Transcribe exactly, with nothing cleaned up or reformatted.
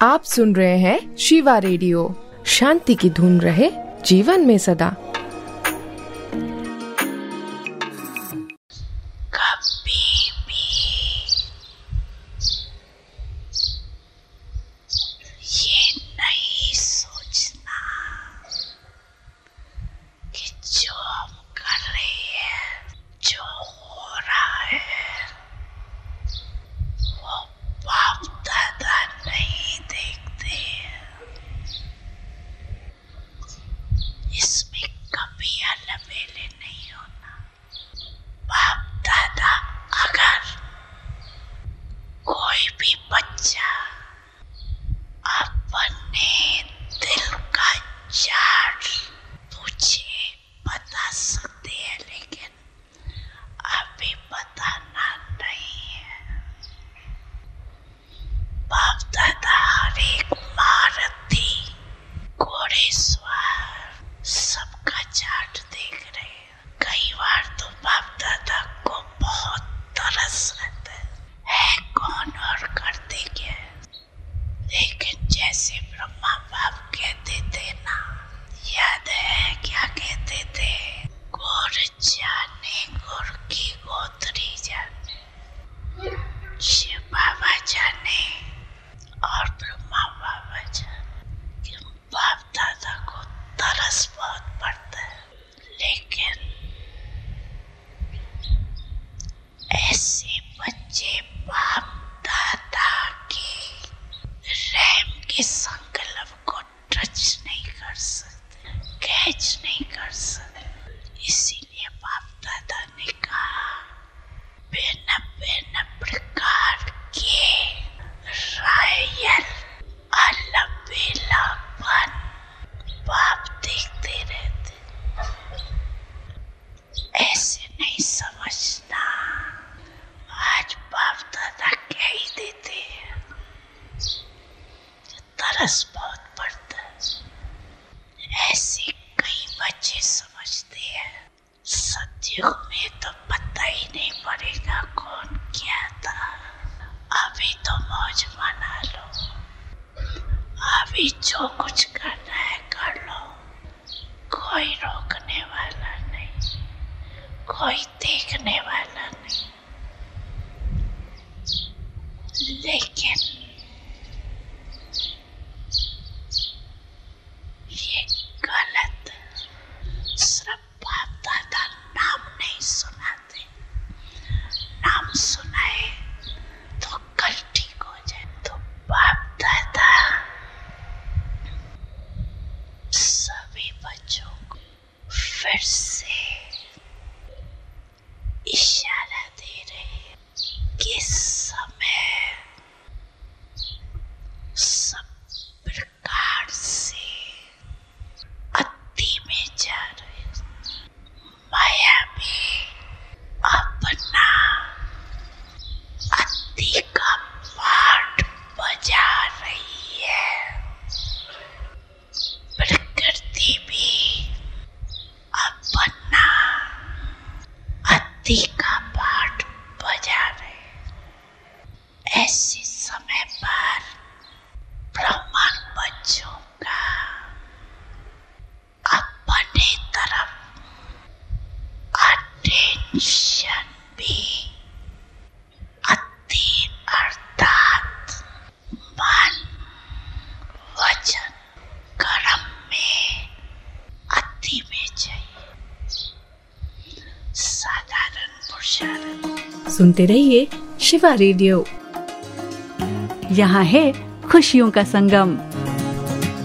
आप सुन रहे हैं शिवा रेडियो। शांति की धुन रहे जीवन में सदा। जो कुछ करना है कर लो, कोई रोकने वाला नहीं, कोई देखने वाला नहीं। लेकिन ये गलत, सिर्फ बाप दादा नाम नहीं सुनाते, नाम सुनाए तो कल ठीक हो जाए। तो बाप दादा सभी बच्चों को फिर से इशारा दे रहे हैं कि समय सब प्रकार से अति में जा रहे, माया भी अपना अति का पाठ बजा रही है, प्रकृति भी अपना अति का पाठ बजा रहे। ऐसे समय पर ब्राह्मण बच्चों का अपने तरफ अटेंशन भी अति अर्थात मन वचन कर्म में अति में चाहिए, साधारण पुरुषार्थ। सुनते रहिए शिवा रेडियो, यहाँ है खुशियों का संगम।